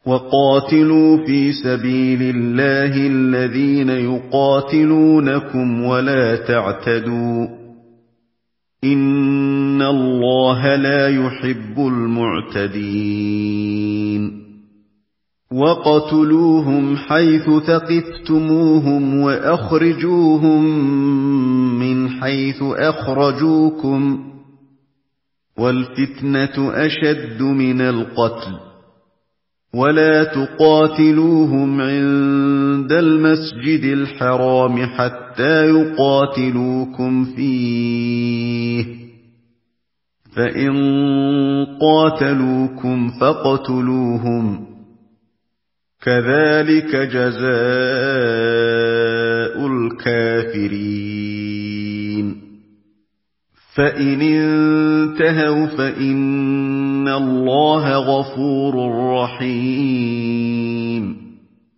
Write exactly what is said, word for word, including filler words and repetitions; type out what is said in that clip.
وقاتلوا في سبيل الله الذين يقاتلونكم ولا تعتدوا إن الله لا يحب المعتدين وقتلوهم حيث ثقفتموهم وأخرجوهم من حيث أخرجوكم والفتنة أشد من القتل ولا تقاتلوهم عند المسجد الحرام حتى يقاتلوكم فيه فإن قاتلوكم فاقتلوهم كذلك جزاء الكافرين فإن انتهوا فإن الله غفور رحيم